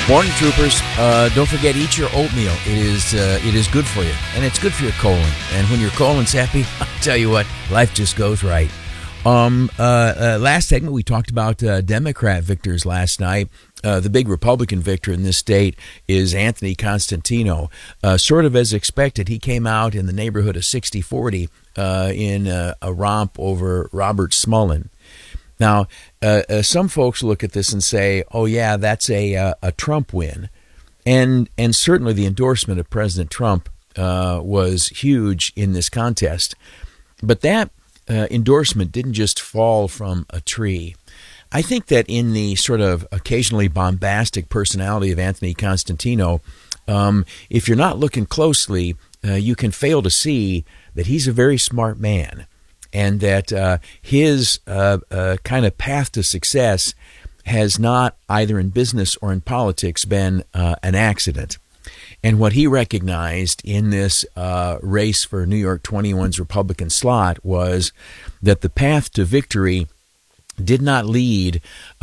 Morning, troopers. Don't forget, eat your oatmeal. It is good for you, and it's good for your colon. And when your colon's happy, I'll tell you what, life just goes right. Last segment, we talked about Democrat victors last night. The big Republican victor in this state is Anthony Constantino. Sort of as expected, he came out in the neighborhood of 60-40 in a romp over Robert Smullen. Now, some folks look at this and say, oh, yeah, that's a Trump win. And certainly the endorsement of President Trump was huge in this contest. But that endorsement didn't just fall from a tree. I think that in the sort of occasionally bombastic personality of Anthony Constantino, if you're not looking closely, you can fail to see that he's a very smart man. And that his kind of path to success has not, either in business or in politics, been an accident. And what he recognized in this race for New York 21's Republican slot was that the path to victory did not lead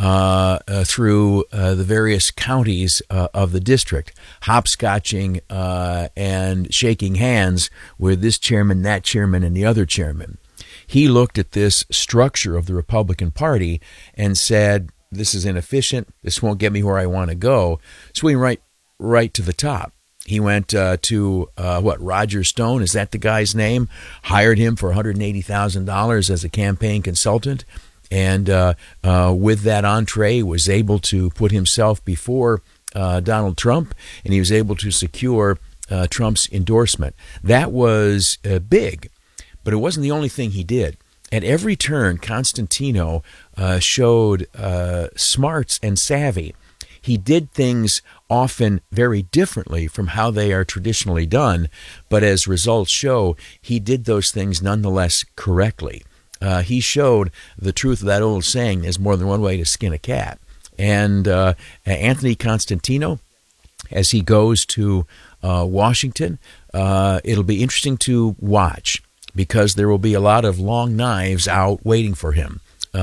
through the various counties of the district, hopscotching and shaking hands with this chairman, that chairman, and the other chairman. He looked at this structure of the Republican Party and said, this is inefficient, this won't get me where I want to go. So he went right to the top. He went to Roger Stone, is that the guy's name? Hired him for $180,000 as a campaign consultant. And with that entree, was able to put himself before Donald Trump, and he was able to secure Trump's endorsement. That was big. But it wasn't the only thing he did. At every turn, Constantino showed smarts and savvy. He did things often very differently from how they are traditionally done, but as results show, he did those things nonetheless correctly. He showed the truth of that old saying, there's more than one way to skin a cat. And Anthony Constantino, as he goes to Washington, it'll be interesting to watch, because there will be a lot of long knives out waiting for him.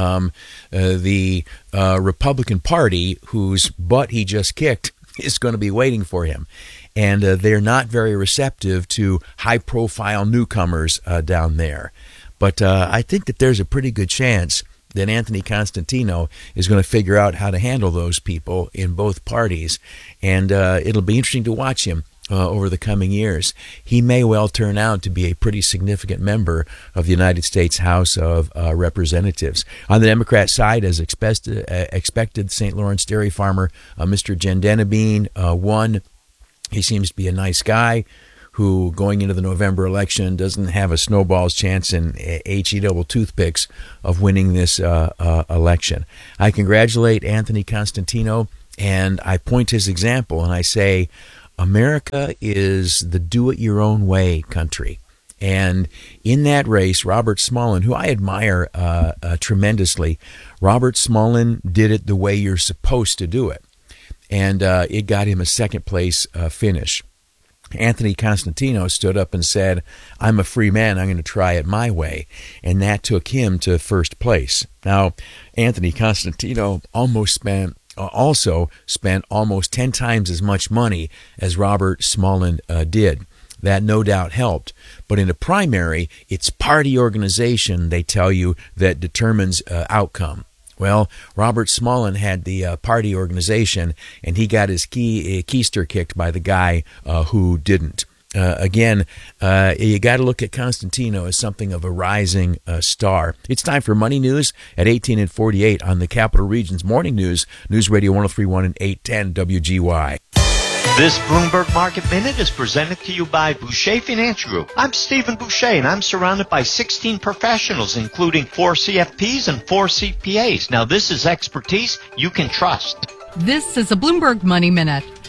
The Republican Party, whose butt he just kicked, is going to be waiting for him. And they're not very receptive to high-profile newcomers down there. But I think that there's a pretty good chance that Anthony Constantino is going to figure out how to handle those people in both parties. And it'll be interesting to watch him over the coming years. He may well turn out to be a pretty significant member of the United States House of Representatives. On the Democrat side, as expected, St. Lawrence dairy farmer Mr. Jendenabine won. He seems to be a nice guy who, going into the November election, doesn't have a snowball's chance in HE double toothpicks of winning this election. I congratulate Anthony Constantino, and I point his example, and I say, America is the do-it-your-own-way country. And in that race, Robert Smullen, who I admire tremendously, Robert Smullen did it the way you're supposed to do it. And it got him a second-place finish. Anthony Constantino stood up and said, I'm a free man, I'm going to try it my way. And that took him to first place. Now, Anthony Constantino also spent almost 10 times as much money as Robert Smullen did. That no doubt helped. But in a primary, it's party organization, they tell you, that determines outcome. Well, Robert Smullen had the party organization, and he got his keister kicked by the guy who didn't. Again, you got to look at Constantino as something of a rising star. It's time for Money News at 18 and 48 on the Capital Region's Morning News, News Radio 103.1 and 810 WGY. This Bloomberg Market Minute is presented to you by Boucher Financial Group. I'm Stephen Boucher, and I'm surrounded by 16 professionals, including 4 CFPs and 4 CPAs. Now, this is expertise you can trust. This is a Bloomberg Money Minute.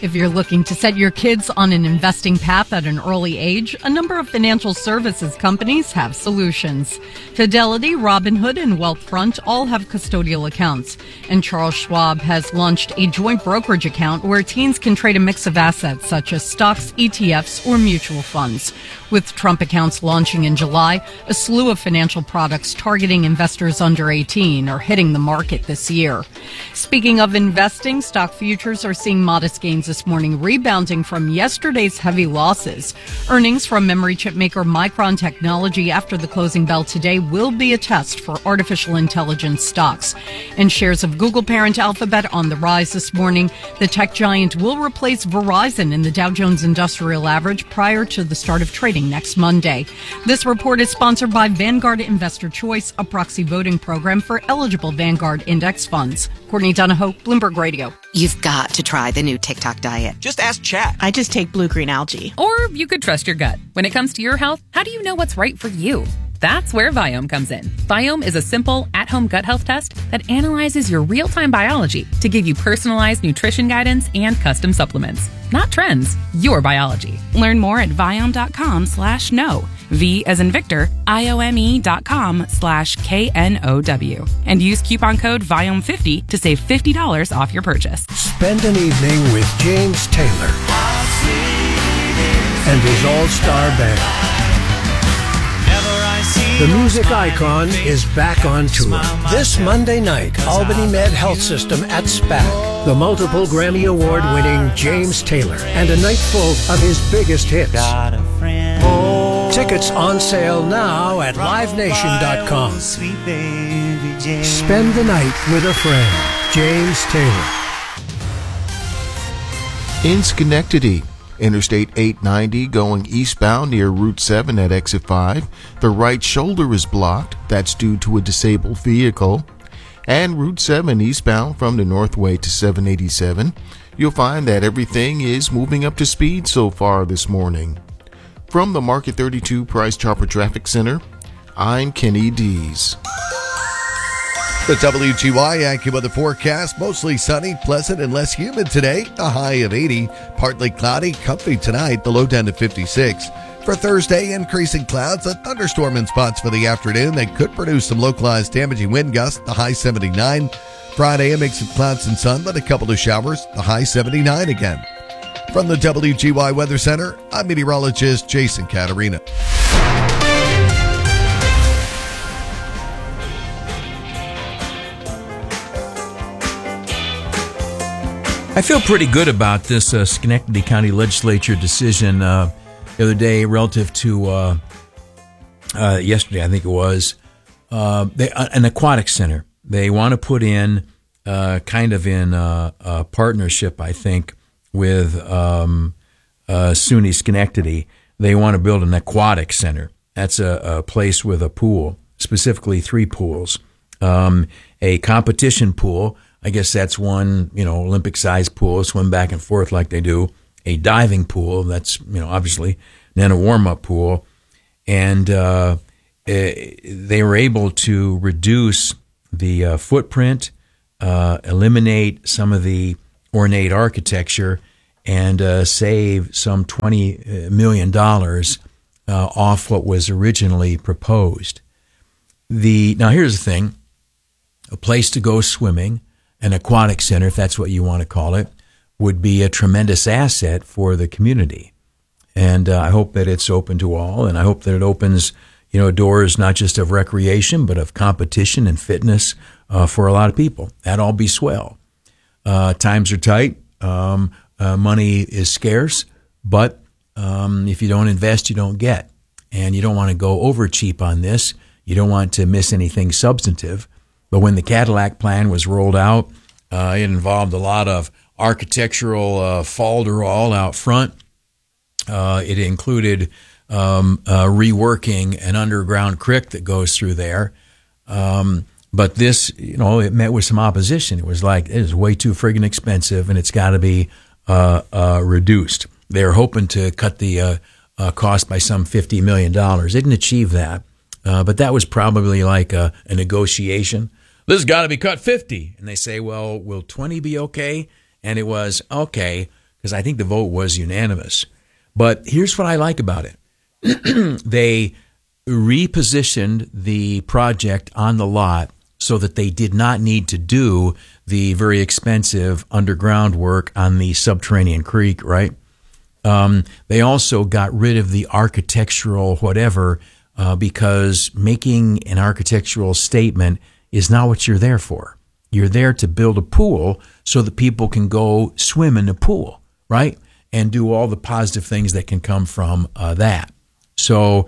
If you're looking to set your kids on an investing path at an early age, a number of financial services companies have solutions. Fidelity, Robinhood, and Wealthfront all have custodial accounts. And Charles Schwab has launched a joint brokerage account where teens can trade a mix of assets such as stocks, ETFs, or mutual funds. With Trump accounts launching in July, a slew of financial products targeting investors under 18 are hitting the market this year. Speaking of investing, stock futures are seeing modest gains this morning, rebounding from yesterday's heavy losses. Earnings from memory chip maker Micron Technology after the closing bell today will be a test for artificial intelligence stocks. And shares of Google parent Alphabet on the rise this morning. The tech giant will replace Verizon in the Dow Jones Industrial Average prior to the start of trading next Monday. This report is sponsored by Vanguard Investor Choice, a proxy voting program for eligible Vanguard index funds. Courtney Donahoe, Bloomberg Radio. You've got to try the new TikTok diet. Just ask Chat. I just take blue-green algae. Or you could trust your gut. When it comes to your health, how do you know what's right for you? That's where Viome comes in. Viome is a simple, at-home gut health test that analyzes your real-time biology to give you personalized nutrition guidance and custom supplements. Not trends, your biology. Learn more at Viome.com/know. V as in Victor, IOME.com/KNOW. And use coupon code VIOME50 to save $50 off your purchase. Spend an evening with James Taylor and his all-star band. The music icon is back on tour. This Monday night, Albany Med Health System at SPAC. The multiple Grammy Award-winning James Taylor and a night full of his biggest hits. Tickets on sale now at livenation.com. Spend the night with a friend. James Taylor. In Schenectady, Interstate 890 going eastbound near Route 7 at Exit 5. The right shoulder is blocked. That's due to a disabled vehicle. And Route 7 eastbound from the Northway to 787. You'll find that everything is moving up to speed so far this morning. From the Market 32 Price Chopper Traffic Center, I'm Kenny Dees. The WGY AccuWeather forecast, mostly sunny, pleasant, and less humid today. A high of 80, partly cloudy, comfy tonight, the low down to 56. For Thursday, increasing clouds, a thunderstorm in spots for the afternoon that could produce some localized damaging wind gusts, the high 79. Friday, a mix of clouds and sun, but a couple of showers, the high 79 again. From the WGY Weather Center, I'm meteorologist Jason Caterina. I feel pretty good about this Schenectady County Legislature decision the other day relative to yesterday, I think it was, an aquatic center. They want to put in kind of in a partnership, I think, with SUNY Schenectady. They want to build an aquatic center. That's a place with a pool, specifically 3 pools. A competition pool, I guess that's one, Olympic-sized pool, swim back and forth like they do. A diving pool, that's, obviously. Then a warm-up pool. And they were able to reduce the footprint, eliminate some of the ornate architecture, and save some $20 million off what was originally proposed. Now, here's the thing. A place to go swimming, an aquatic center, if that's what you want to call it, would be a tremendous asset for the community. And I hope that it's open to all, and I hope that it opens, doors not just of recreation, but of competition and fitness for a lot of people. That'd all be swell. Times are tight. Money is scarce, but if you don't invest, you don't get. And you don't want to go over cheap on this. You don't want to miss anything substantive. But when the Cadillac plan was rolled out, it involved a lot of architectural falderall out front. It included reworking an underground creek that goes through there. But this, it met with some opposition. It was like, it is way too friggin' expensive, and it's got to be reduced. They were hoping to cut the cost by some $50 million. They didn't achieve that. But that was probably like a negotiation. This has got to be cut 50. And they say, well, will 20 be okay? And it was, okay, because I think the vote was unanimous. But here's what I like about it. They repositioned the project on the lot so that they did not need to do the very expensive underground work on the subterranean creek, right? They also got rid of the architectural whatever because making an architectural statement is not what you're there for. You're there to build a pool so that people can go swim in the pool, right? And do all the positive things that can come from that. So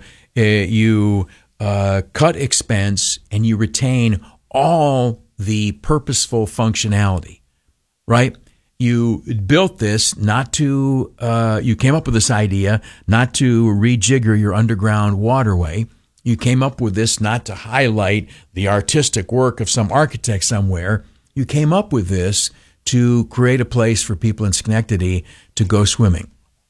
you cut expense and you retain all the purposeful functionality, right? You built this not to, you came up with this idea not to rejigger your underground waterway. You came up with this not to highlight the artistic work of some architect somewhere. You came up with this to create a place for people in Schenectady to go swimming.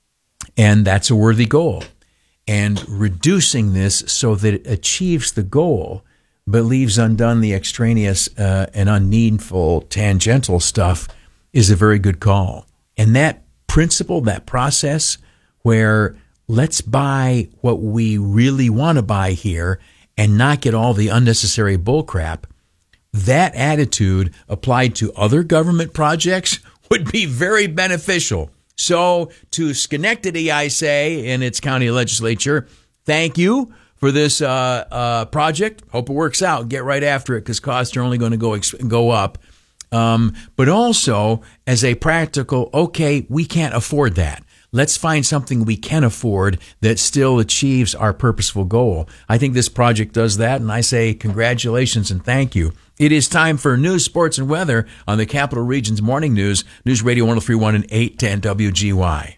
And that's a worthy goal. And reducing this so that it achieves the goal but leaves undone the extraneous and unneedful tangential stuff is a very good call. And that principle, that process where let's buy what we really want to buy here and not get all the unnecessary bullcrap, that attitude applied to other government projects would be very beneficial. So to Schenectady, I say, in its county legislature, thank you for this project. Hope it works out. Get right after it because costs are only going to go up. But also as a practical, okay, we can't afford that. Let's find something we can afford that still achieves our purposeful goal. I think this project does that, and I say congratulations and thank you. It is time for news, sports, and weather on the Capital Region's Morning News, News Radio 103.1 and 810 WGY.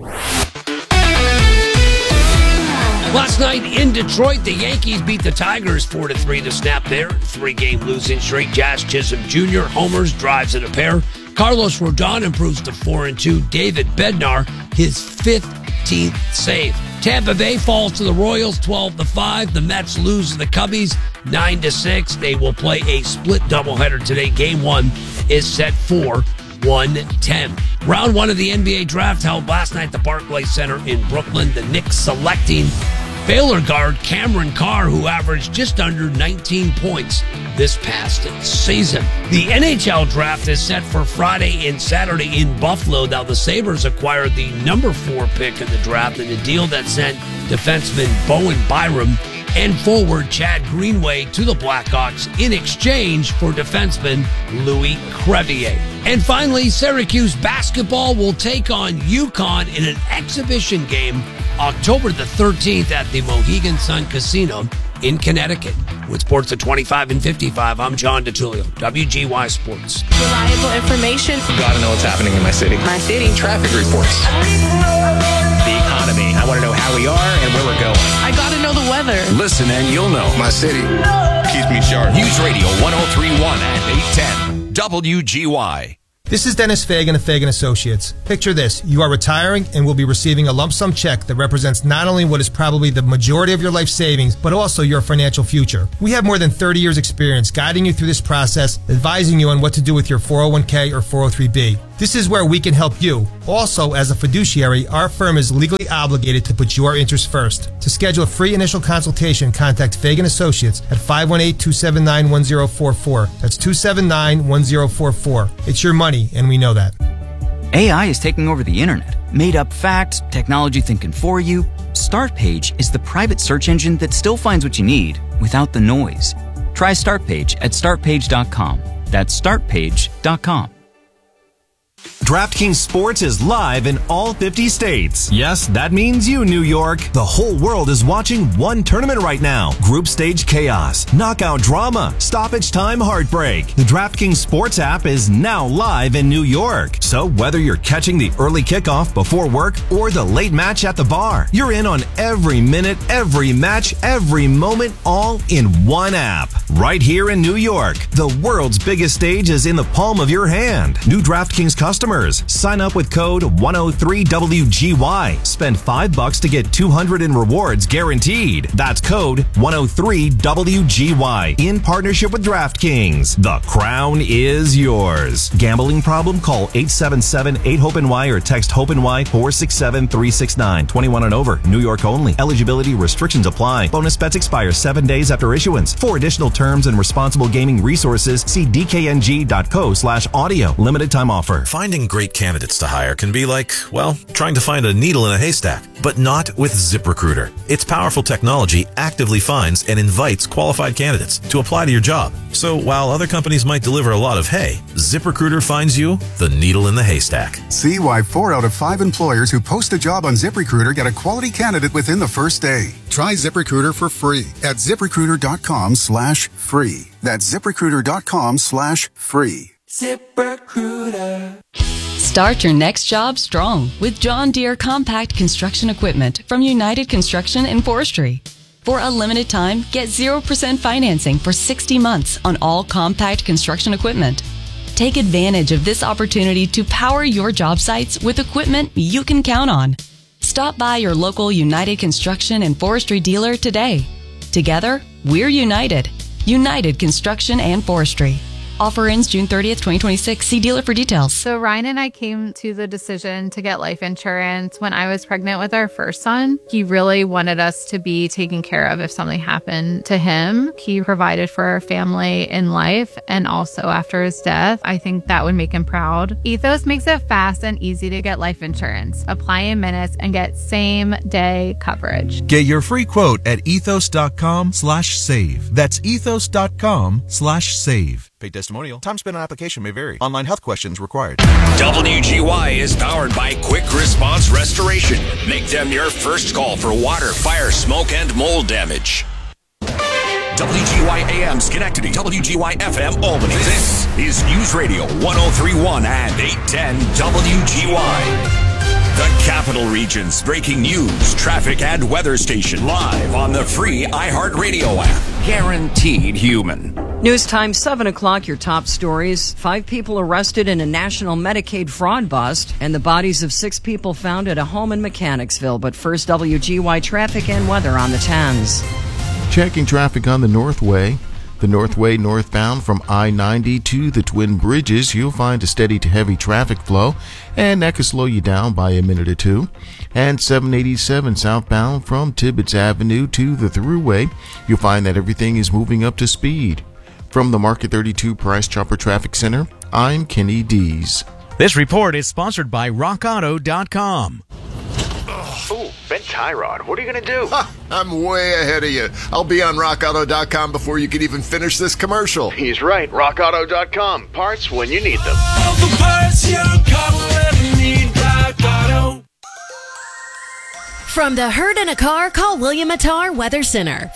Last night in Detroit, the Yankees beat the Tigers 4-3 to snap their three-game losing streak. Jazz Chisholm Jr. homers, drives in a pair. Carlos Rodon improves to 4-2. David Bednar, his 15th save. Tampa Bay falls to the Royals 12-5. The Mets lose to the Cubbies 9-6. They will play a split doubleheader today. Game 1 is set for 1:10. Round 1 of the NBA draft held last night at the Barclays Center in Brooklyn. The Knicks selecting Baylor guard Cameron Carr, who averaged just under 19 points this past season. The NHL draft is set for Friday and Saturday in Buffalo. Now, the Sabres acquired the number 4 pick in the draft in a deal that sent defenseman Bowen Byram and forward Chad Greenway to the Blackhawks in exchange for defenseman Louis Crevier. And finally, Syracuse basketball will take on UConn in an exhibition game October the 13th at the Mohegan Sun Casino in Connecticut. With sports at 25 and 55, I'm John DiTullio, WGY Sports. Reliable information. Gotta know what's happening in my city. My city. Traffic reports. The economy. I want to know how we are and where we're going. I gotta know the weather. Listen and you'll know. My city keeps me sharp. News Radio 103.1 and 810 WGY. This is Dennis Fagan of Fagan Associates. Picture this. You are retiring and will be receiving a lump sum check that represents not only what is probably the majority of your life savings, but also your financial future. We have more than 30 years experience guiding you through this process, advising you on what to do with your 401k or 403b. This is where we can help you. Also, as a fiduciary, our firm is legally obligated to put your interests first. To schedule a free initial consultation, contact Fagan Associates at 518-279-1044. That's 279-1044. It's your money, and we know that. AI is taking over the internet. Made up facts, technology thinking for you. StartPage is the private search engine that still finds what you need without the noise. Try StartPage at startpage.com. That's startpage.com. DraftKings Sports is live in all 50 states. Yes, that means you, New York. The whole world is watching one tournament right now. Group stage chaos, knockout drama, stoppage time heartbreak. The DraftKings Sports app is now live in New York. So whether you're catching the early kickoff before work or the late match at the bar, you're in on every minute, every match, every moment, all in one app. Right here in New York, the world's biggest stage is in the palm of your hand. New DraftKings customers yours. Sign up with code 103WGY. Spend $5 to get $200 in rewards guaranteed. That's code 103WGY. In partnership with DraftKings. The crown is yours. Gambling problem? Call 877-8-HOPE-NY or text HOPE-NY 467-369. 21 and over. New York only. Eligibility restrictions apply. Bonus bets expire 7 days after issuance. For additional terms and responsible gaming resources, see dkng.co/audio. Limited time offer. Finding great candidates to hire can be like, well, trying to find a needle in a haystack, but not with ZipRecruiter. Its powerful technology actively finds and invites qualified candidates to apply to your job. So while other companies might deliver a lot of hay, ZipRecruiter finds you the needle in the haystack. See why 4 out of 5 employers who post a job on ZipRecruiter get a quality candidate within the first day. Try ZipRecruiter for free at ZipRecruiter.com/free. That's ZipRecruiter.com/free. ZipRecruiter. Start your next job strong with John Deere compact construction equipment from United Construction and Forestry. For a limited time, get 0% financing for 60 months on all compact construction equipment. Take advantage of this opportunity to power your job sites with equipment you can count on. Stop by your local United Construction and Forestry dealer today. Together, we're united. United Construction and Forestry. Offer ends June 30th, 2026. See dealer for details. So Ryan and I came to the decision to get life insurance when I was pregnant with our first son. He really wanted us to be taken care of if something happened to him. He provided for our family in life and also after his death. I think that would make him proud. Ethos makes it fast and easy to get life insurance. Apply in minutes and get same-day coverage. Get your free quote at ethos.com/save. That's ethos.com/save. Paid testimonial. Time spent on application may vary. Online health questions required. WGY is powered by Quick Response Restoration. Make them your first call for water, fire, smoke, and mold damage. WGY AM Schenectady, WGY FM Albany. This is News Radio 103.1 and 810 WGY. The Capital Region's breaking news, traffic, and weather station live on the free iHeartRadio app. Guaranteed human. News time, 7 o'clock, your top stories. 5 people arrested in a national Medicaid fraud bust, and the bodies of 6 people found at a home in Mechanicsville. But first, WGY traffic and weather on the 10s. Checking traffic on the Northway. The Northway northbound from I-90 to the Twin Bridges, you'll find a steady to heavy traffic flow, and that could slow you down by a minute or two. And 787 southbound from Tibbetts Avenue to the Thruway, you'll find that everything is moving up to speed. From the Market 32 Price Chopper Traffic Center, I'm Kenny Dees. This report is sponsored by RockAuto.com. Ooh, bent tie rod. What are you going to do? I'm way ahead of you. I'll be on RockAuto.com before you can even finish this commercial. He's right. RockAuto.com. Parts when you need them. All the parts your car will ever need. Rock Auto. From the Herd in a Car, call William Attar Weather Center,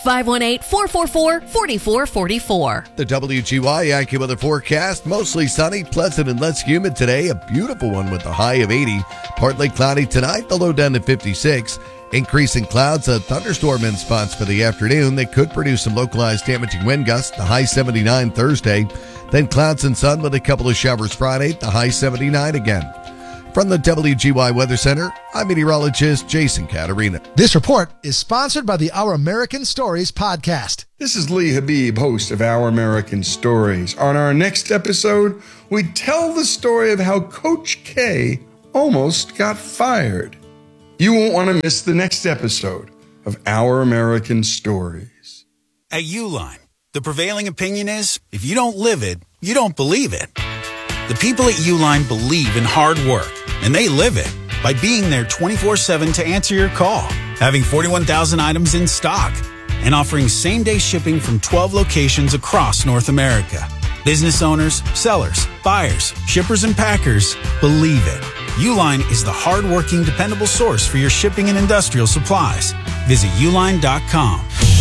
518-444-4444. The WGY AccuWeather forecast, mostly sunny, pleasant, and less humid today. A beautiful one with a high of 80. Partly cloudy tonight, the low down to 56. Increasing clouds, a thunderstorm in spots for the afternoon. They could produce some localized damaging wind gusts, the high 79 Thursday. Then clouds and sun with a couple of showers Friday, the high 79 again. From the WGY Weather Center, I'm meteorologist Jason Caterina. This report is sponsored by the Our American Stories podcast. This is Lee Habib, host of Our American Stories. On our next episode, we tell the story of how Coach K almost got fired. You won't want to miss the next episode of Our American Stories. At Uline, the prevailing opinion is, if you don't live it, you don't believe it. The people at Uline believe in hard work, and they live it by being there 24/7 to answer your call, having 41,000 items in stock, and offering same-day shipping from 12 locations across North America. Business owners, sellers, buyers, shippers, and packers believe it. Uline is the hard-working, dependable source for your shipping and industrial supplies. Visit uline.com.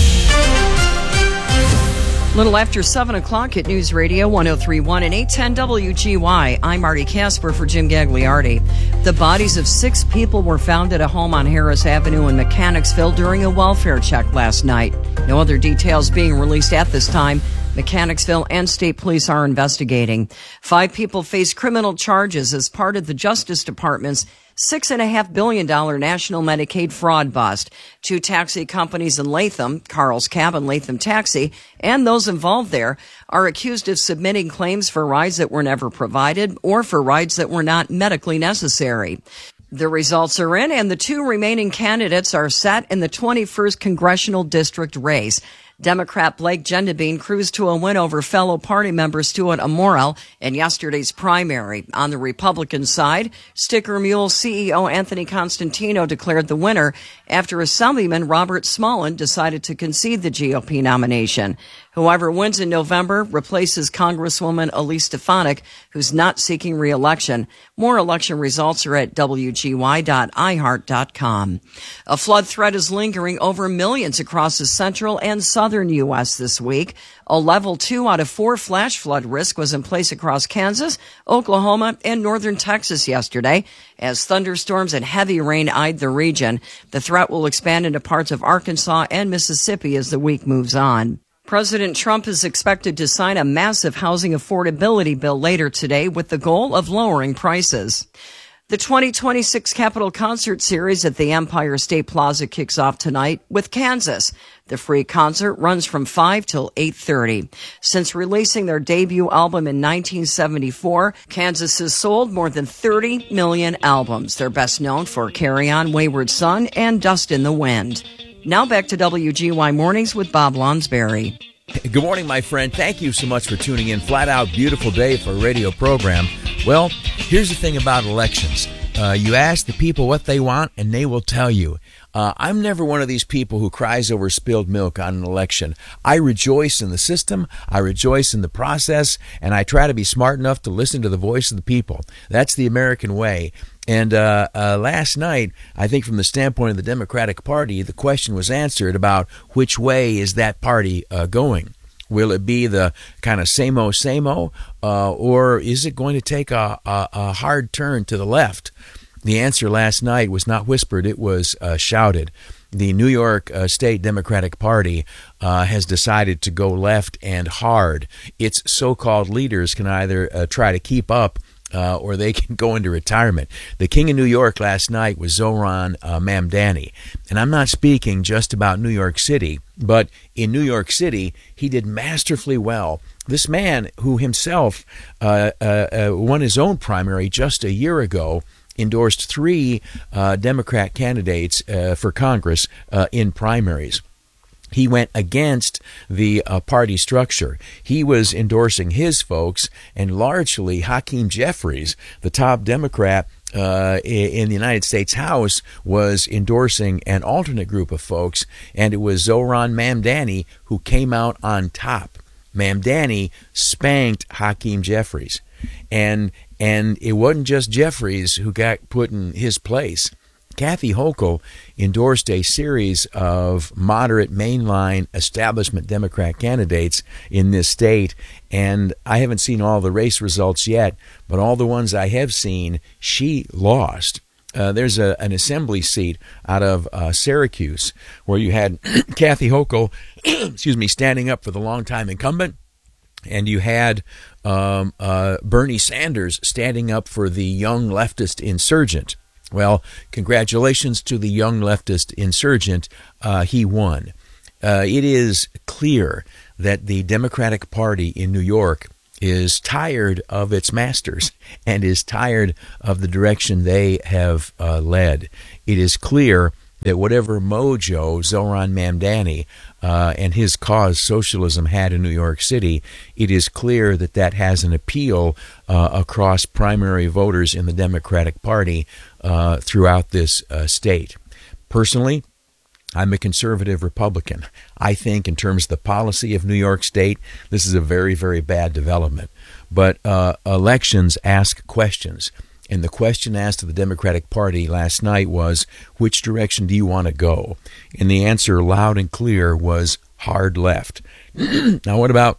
Little after 7 o'clock at News Radio 103.1 and 810 WGY. I'm Marty Casper for Jim Gagliardi. The bodies of 6 people were found at a home on Harris Avenue in Mechanicsville during a welfare check last night. No other details being released at this time. Mechanicsville and state police are investigating. 5 people face criminal charges as part of the Justice Department's $6.5 billion national Medicaid fraud bust. 2 taxi companies in Latham, Carl's Cab and Latham Taxi, and those involved there are accused of submitting claims for rides that were never provided or for rides that were not medically necessary. The results are in, and the 2 remaining candidates are set in the 21st congressional district race. Democrat Blake Gendabine cruised to a win over fellow party member Stuart Amorel in yesterday's primary. On the Republican side, Sticker Mule CEO Anthony Constantino declared the winner after Assemblyman Robert Smolin decided to concede the GOP nomination. Whoever wins in November replaces Congresswoman Elise Stefanik, who's not seeking re-election. More election results are at wgy.iheart.com. A flood threat is lingering over millions across the central and southern U.S. this week. A level 2 out of 4 flash flood risk was in place across Kansas, Oklahoma, and northern Texas yesterday as thunderstorms and heavy rain eyed the region. The threat will expand into parts of Arkansas and Mississippi as the week moves on. President Trump is expected to sign a massive housing affordability bill later today with the goal of lowering prices. The 2026 Capitol Concert Series at the Empire State Plaza kicks off tonight with Kansas. The free concert runs from 5 till 8:30. Since releasing their debut album in 1974, Kansas has sold more than 30 million albums. They're best known for Carry On, Wayward Son, and Dust in the Wind. Now back to WGY Mornings with Bob Lonsberry. Good morning, my friend. Thank you so much for tuning in. Flat out beautiful day for a radio program. Well, here's the thing about elections. You ask the people what they want, and they will tell you. I'm never one of these people who cries over spilled milk on an election. I rejoice in the system, I rejoice in the process, and I try to be smart enough to listen to the voice of the people. That's the American way. And last night, I think from the standpoint of the Democratic Party, the question was answered about which way is that party going. Will it be the kind of same-o, or is it going to take a hard turn to the left? The answer last night was not whispered, it was shouted. The New York State Democratic Party has decided to go left and hard. Its so-called leaders can either try to keep up or they can go into retirement. The king of New York last night was Zohran Mamdani. And I'm not speaking just about New York City, but in New York City, he did masterfully well. This man, who himself won his own primary just a year ago, endorsed 3 Democrat candidates for Congress in primaries. He went against the party structure. He was endorsing his folks, and largely Hakeem Jeffries, the top Democrat in the United States House, was endorsing an alternate group of folks, and it was Zohran Mamdani who came out on top. Mamdani spanked Hakeem Jeffries, and it wasn't just Jeffries who got put in his place. Kathy Hochul endorsed a series of moderate mainline establishment Democrat candidates in this state, and I haven't seen all the race results yet, but all the ones I have seen, she lost. There's an assembly seat out of Syracuse where you had Kathy Hochul standing up for the longtime incumbent, and you had Bernie Sanders standing up for the young leftist insurgent. Well, congratulations to the young leftist insurgent. He won. It is clear that the Democratic Party in New York is tired of its masters and is tired of the direction they have led. It is clear that whatever mojo Zohran Mamdani and his cause socialism had in New York City, it is clear that that has an appeal across primary voters in the Democratic Party throughout this state. Personally, I'm a conservative Republican. I think in terms of the policy of New York State, this is a very, very bad development. But elections ask questions. And the question asked of the Democratic Party last night was, which direction do you want to go? And the answer, loud and clear, was hard left. Now, what about,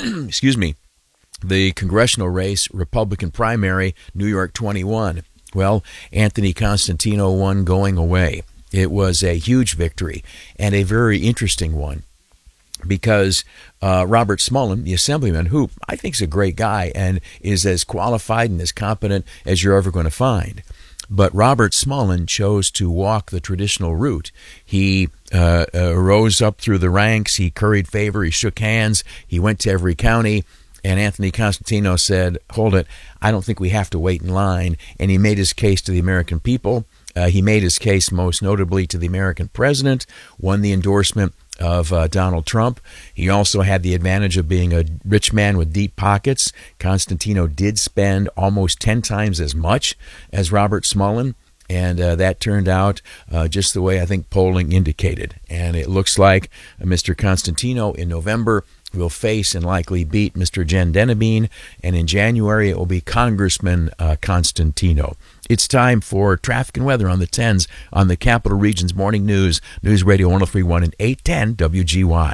the congressional race, Republican primary, New York 21? Well, Anthony Constantino won going away. It was a huge victory and a very interesting one. because Robert Smullen, the assemblyman, who I think is a great guy and is as qualified and as competent as you're ever going to find. But Robert Smullen chose to walk the traditional route. He rose up through the ranks. He curried favor. He shook hands. He went to every county. And Anthony Constantino said, hold it, I don't think we have to wait in line. And he made his case to the American people. He made his case most notably to the American president, won the endorsement of Donald Trump. He also had the advantage of being a rich man with deep pockets. Constantino did spend almost 10 times as much as Robert Smullen, and that turned out just the way I think polling indicated. And it looks like Mr. Constantino in November will face and likely beat Mr. Jen Dennebean, and in January it will be Congressman Constantino. It's time for traffic and weather on the 10s on the Capital Region's Morning News, News Radio 103.1 and 810 WGY.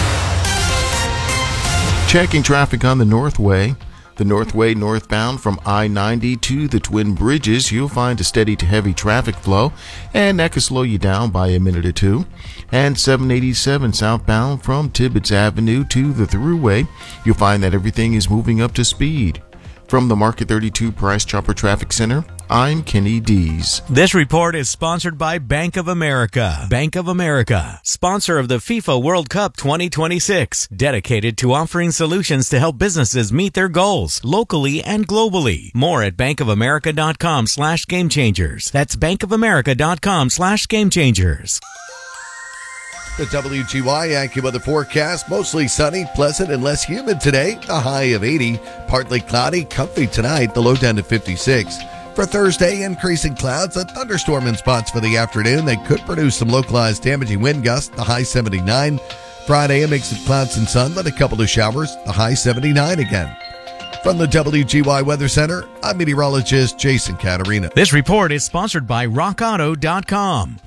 Checking traffic on the Northway. The Northway northbound from I-90 to the Twin Bridges, you'll find a steady to heavy traffic flow, and that could slow you down by a minute or two. And 787 southbound from Tibbetts Avenue to the Thruway, you'll find that everything is moving up to speed. From the Market 32 Price Chopper Traffic Center, I'm Kenny Dees. This report is sponsored by Bank of America. Bank of America, sponsor of the FIFA World Cup 2026, dedicated to offering solutions to help businesses meet their goals locally and globally. More at bankofamerica.com/gamechangers. That's bankofamerica.com/gamechangers. The WGY AccuWeather forecast, mostly sunny, pleasant, and less humid today. A high of 80, partly cloudy, comfy tonight, the low down to 56. For Thursday, increasing clouds, a thunderstorm in spots for the afternoon that could produce some localized damaging wind gusts, the high 79. Friday, a mix of clouds and sun, but a couple of showers, the high 79 again. From the WGY Weather Center, I'm meteorologist Jason Caterina. This report is sponsored by RockAuto.com.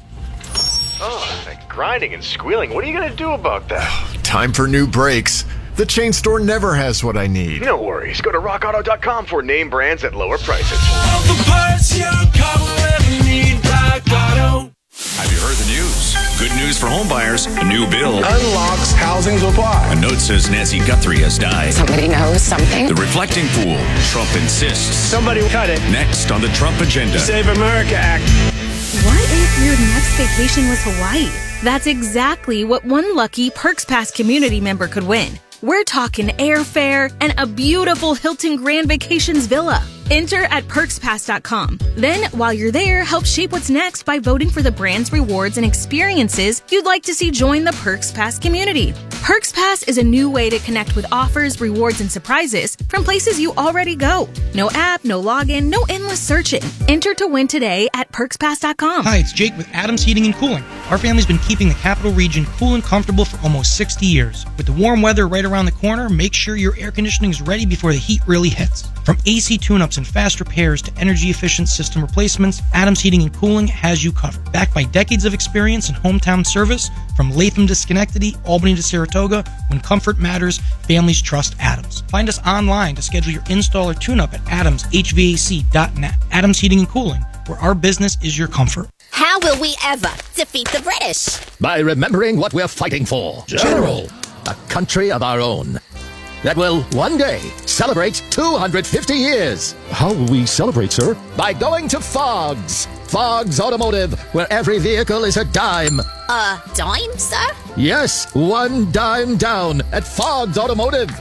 Oh, that grinding and squealing. What are you going to do about that? Time for new brakes. The chain store never has what I need. No worries. Go to RockAuto.com for name brands at lower prices. All the parts your car will ever need, Rock Auto. Have you heard the news? Good news for homebuyers. A new bill Unlocks housing supply. A note says Nancy Guthrie has died. Somebody knows something. The reflecting pool. Trump insists. Somebody cut it. Next on the Trump agenda. Save America Act. What if your next vacation was Hawaii? That's exactly what one lucky Perks Pass community member could win. We're talking airfare and a beautiful Hilton Grand Vacations villa. Enter at PerksPass.com. Then, while you're there, help shape what's next by voting for the brands, rewards, and experiences you'd like to see join the Perks Pass community. Perks Pass is a new way to connect with offers, rewards, and surprises from places you already go. No app, no login, no endless searching. Enter to win today at PerksPass.com. Hi, it's Jake with Adams Heating and Cooling. Our family's been keeping the Capital Region cool and comfortable for almost 60 years. With the warm weather right around the corner, make sure your air conditioning is ready before the heat really hits. From AC tune-ups and fast repairs to energy-efficient system replacements, Adams Heating and Cooling has you covered. Backed by decades of experience and hometown service, from Latham to Schenectady, Albany to Saratoga, when comfort matters, families trust Adams. Find us online to schedule your install or tune-up at adamshvac.net. Adams Heating and Cooling, where our business is your comfort. How will we ever defeat the British? By remembering what we're fighting for. General. A country of our own. That will one day celebrate 250 years. How will we celebrate, sir? By going to Fogg's. Fogg's Automotive, where every vehicle is a dime. A dime, sir? Yes, one dime down at Fogg's Automotive.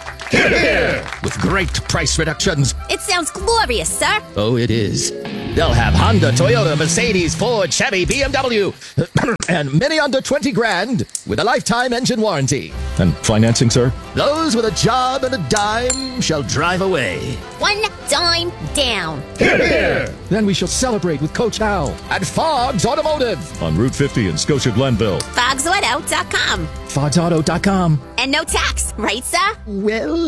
With great price reductions. It sounds glorious, sir. Oh, it is. They'll have Honda, Toyota, Mercedes, Ford, Chevy, BMW, and many under 20 grand with a lifetime engine warranty. And financing, sir? Those with a job and a dime shall drive away. One dime down. Then we shall celebrate with Coach Hal at Fogg's Automotive on Route 50 in Scotia Glenville. FoggsAuto.com. FoggsAuto.com. And no tax, right, sir? Well,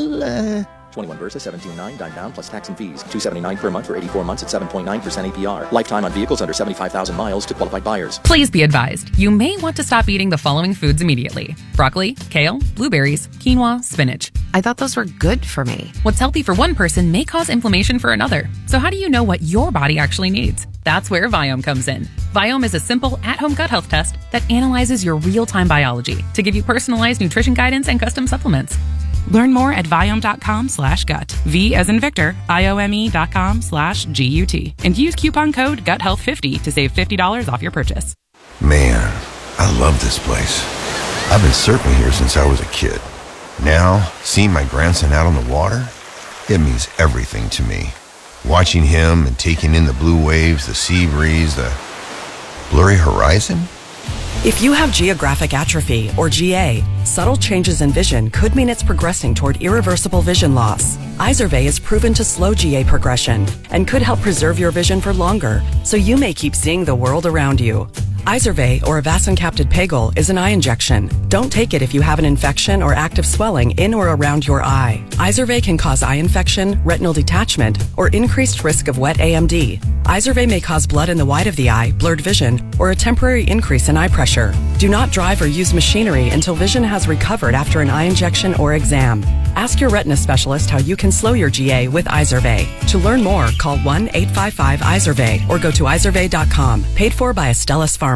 21 versus 17.9, dime down plus tax and fees. $279 per month for 84 months at 7.9% APR. Lifetime on vehicles under 75,000 miles to qualified buyers. Please be advised, you may want to stop eating the following foods immediately: broccoli, kale, blueberries, quinoa, spinach. I thought those were good for me. What's healthy for one person may cause inflammation for another. So how do you know what your body actually needs? That's where Viome comes in. Viome is a simple at-home gut health test that analyzes your real-time biology to give you personalized nutrition guidance and custom supplements. Learn more at Viome.com/gut. V as in Victor, IOME.com/GUT. And use coupon code GUTHEALTH50 to save $50 off your purchase. Man, I love this place. I've been surfing here since I was a kid. Now, seeing my grandson out on the water, it means everything to me. Watching him and taking in the blue waves, the sea breeze, the blurry horizon. If you have geographic atrophy, or GA, subtle changes in vision could mean it's progressing toward irreversible vision loss. Izervay is proven to slow GA progression and could help preserve your vision for longer, so you may keep seeing the world around you. Izervay, or avacincaptad pegol, is an eye injection. Don't take it if you have an infection or active swelling in or around your eye. Izervay can cause eye infection, retinal detachment, or increased risk of wet AMD. Izervay may cause blood in the white of the eye, blurred vision, or a temporary increase in eye pressure. Do not drive or use machinery until vision has recovered after an eye injection or exam. Ask your retina specialist how you can slow your GA with Izervay. To learn more, call 1-855-IZERVAY or go to izervay.com. Paid for by Astellas Pharma.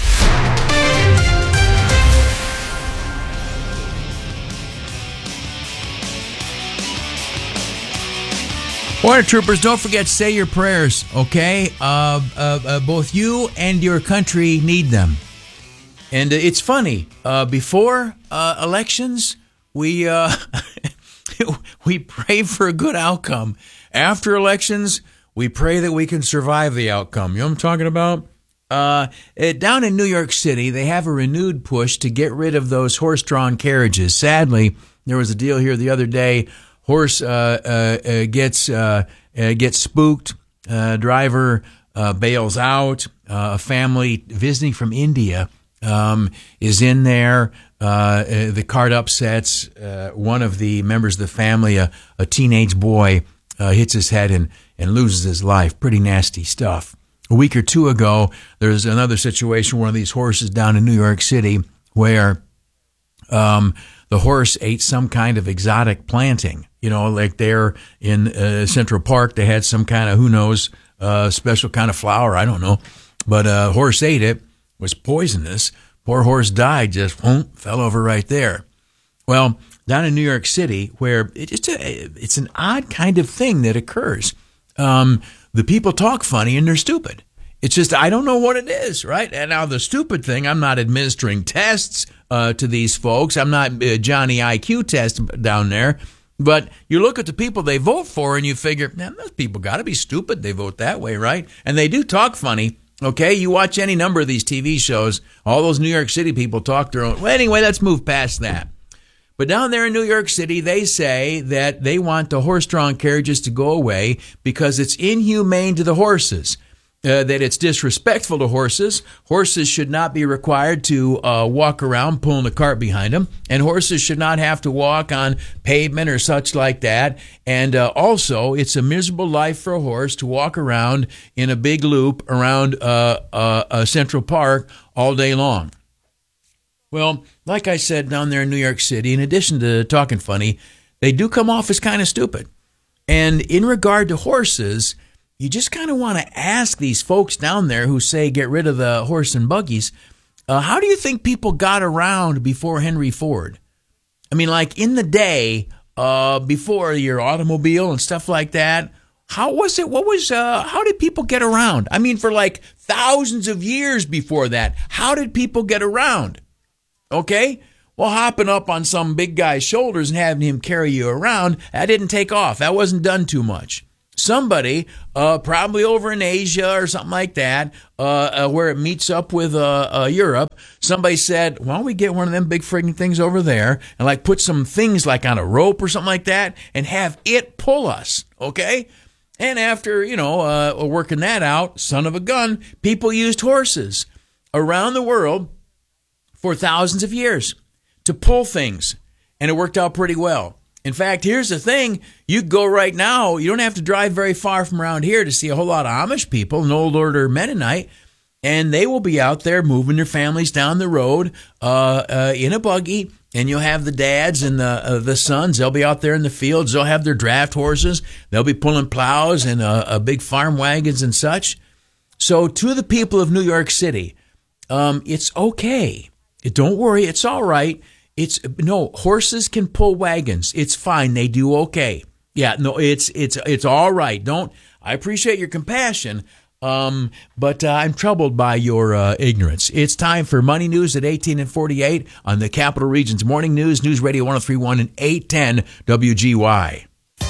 Border Troopers, don't forget to say your prayers, okay? Both you and your country need them. And it's funny, before elections, we we pray for a good outcome. After elections, we pray that we can survive the outcome. You know what I'm talking about? Down in New York City, they have a renewed push to get rid of those horse-drawn carriages. Sadly, there was a deal here the other day. Horse gets spooked. Driver bails out. A family visiting from India is in there. The cart upsets. One of the members of the family, a teenage boy, hits his head and loses his life. Pretty nasty stuff. A week or two ago, there's another situation, one of these horses down in New York City, where the horse ate some kind of exotic planting. You know, like there in Central Park, they had some kind of, who knows, special kind of flower, I don't know. But a horse ate it, was poisonous. Poor horse died, just fell over right there. Well, down in New York City, where it's an odd kind of thing that occurs. The people talk funny and they're stupid. It's just, I don't know what it is, right? And now the stupid thing, I'm not administering tests to these folks. I'm not Johnny IQ test down there. But you look at the people they vote for and you figure, man, those people got to be stupid. They vote that way, right? And they do talk funny. Okay, you watch any number of these TV shows, all those New York City people talk their own. Well, anyway, let's move past that. But down there in New York City, they say that they want the horse-drawn carriages to go away because it's inhumane to the horses, that it's disrespectful to horses. Horses should not be required to walk around pulling a cart behind them, and horses should not have to walk on pavement or such like that. And also, it's a miserable life for a horse to walk around in a big loop around Central Park all day long. Well, like I said, down there in New York City, in addition to talking funny, they do come off as kind of stupid. And in regard to horses, you just kind of want to ask these folks down there who say get rid of the horse and buggies, how do you think people got around before Henry Ford? I mean, like in the day, before your automobile and stuff like that, how was it? How did people get around? I mean, for like thousands of years before that, how did people get around? Okay? Well, hopping up on some big guy's shoulders and having him carry you around, that didn't take off. That wasn't done too much. Somebody, probably over in Asia or something like that, where it meets up with Europe, somebody said, why don't we get one of them big friggin' things over there and like put some things like on a rope or something like that and have it pull us, okay? And after, working that out, son of a gun, people used horses around the world for thousands of years to pull things, and it worked out pretty well. In fact, here's the thing. You go right now, you don't have to drive very far from around here to see a whole lot of Amish people, an old order Mennonite, and they will be out there moving their families down the road in a buggy, And you'll have the dads and the sons. They'll be out there in the fields. They'll have their draft horses. They'll be pulling plows and big farm wagons and such. So to the people of New York City, it's okay. Don't worry. It's all right. Horses can pull wagons. It's fine. They do okay. Yeah, no, it's all right. I appreciate your compassion. But I'm troubled by your ignorance. It's time for Money News at 18 and 48 on the Capital Region's Morning News, News Radio 103.1 and 810 WGY.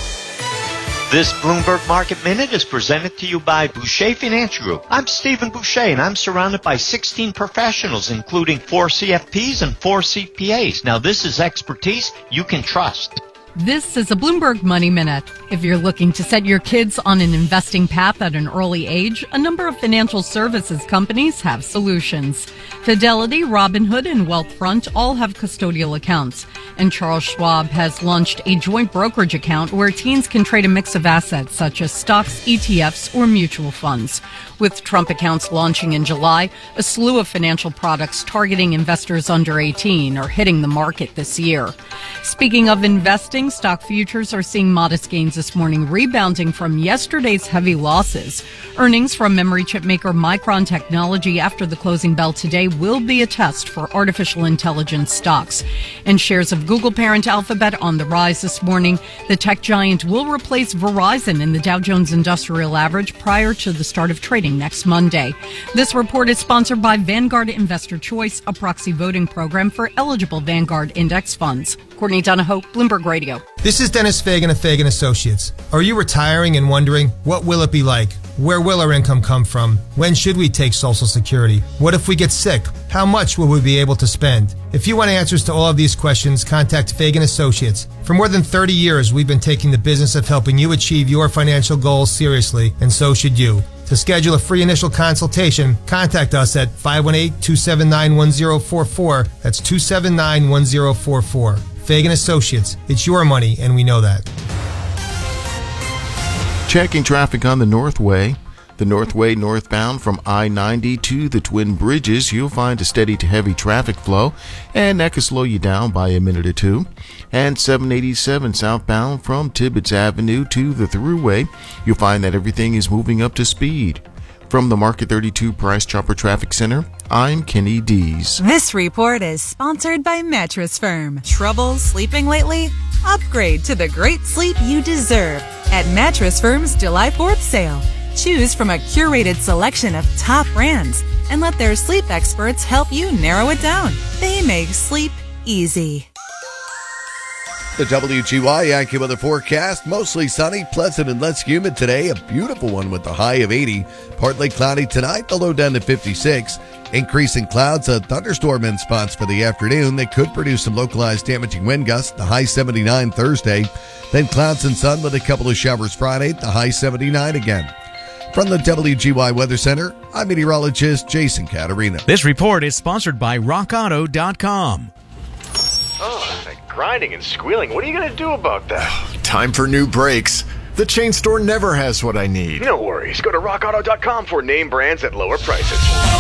This Bloomberg Market Minute is presented to you by Boucher Financial Group. I'm Stephen Boucher, and I'm surrounded by 16 professionals, including 4 CFPs and 4 CPAs. Now, this is expertise you can trust. This is a Bloomberg Money Minute. If you're looking to set your kids on an investing path at an early age, a number of financial services companies have solutions. Fidelity, Robinhood, and Wealthfront all have custodial accounts. And Charles Schwab has launched a joint brokerage account where teens can trade a mix of assets such as stocks, ETFs, or mutual funds. With Trump accounts launching in July, a slew of financial products targeting investors under 18 are hitting the market this year. Speaking of investing, stock futures are seeing modest gains this morning, rebounding from yesterday's heavy losses. Earnings from memory chip maker Micron Technology after the closing bell today will be a test for artificial intelligence stocks. And shares of Google parent Alphabet on the rise this morning. The tech giant will replace Verizon in the Dow Jones Industrial Average prior to the start of trading next Monday. This report is sponsored by Vanguard Investor Choice, a proxy voting program for eligible Vanguard index funds. Courtney Donahoe, Bloomberg Radio. This is Dennis Fagan of Fagan Associates. Are you retiring and wondering, what will it be like? Where will our income come from? When should we take Social Security? What if we get sick? How much will we be able to spend? If you want answers to all of these questions, contact Fagan Associates. For more than 30 years, we've been taking the business of helping you achieve your financial goals seriously, and so should you. To schedule a free initial consultation, contact us at 518-279-1044. That's 279-1044. Fagan Associates. It's your money, and we know that. Checking traffic on the Northway. The Northway northbound from I-90 to the Twin Bridges, you'll find a steady to heavy traffic flow, and that could slow you down by a minute or two. And 787 southbound from Tibbetts Avenue to the Thruway, you'll find that everything is moving up to speed. From the Market 32 Price Chopper Traffic Center, I'm Kenny Dees. This report is sponsored by Mattress Firm. Trouble sleeping lately? Upgrade to the great sleep you deserve at Mattress Firm's July 4th sale. Choose from a curated selection of top brands and let their sleep experts help you narrow it down. They make sleep easy. The WGY AccuWeather forecast, mostly sunny, pleasant, and less humid today. A beautiful one with a high of 80. Partly cloudy tonight, the low down to 56. Increasing clouds, a thunderstorm in spots for the afternoon. They could produce some localized damaging wind gusts, the high 79 Thursday. Then clouds and sun with a couple of showers Friday, the high 79 again. From the WGY Weather Center, I'm meteorologist Jason Caterina. This report is sponsored by RockAuto.com. Oh, that grinding and squealing. What are you going to do about that? Time for new brakes. The chain store never has what I need. No worries. Go to RockAuto.com for name brands at lower prices.